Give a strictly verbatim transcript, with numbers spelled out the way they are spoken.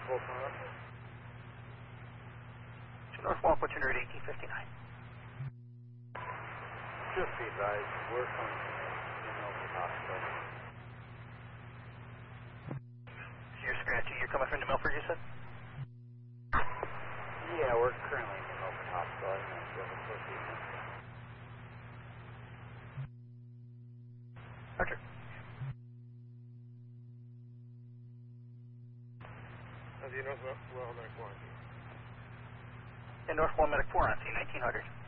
Full time. To Northwalk, what's your eighteen fifty-nine? Just be advised, we're coming from the Milford Hospital. So you're scratchy, you're coming from the Milford, you said? Yeah, we're currently in the Milford Hospital. I don't know if you have a proceeding. Roger. How's the Northwell Medic Warranty? In Northwalk Medic four on C nineteen hundred.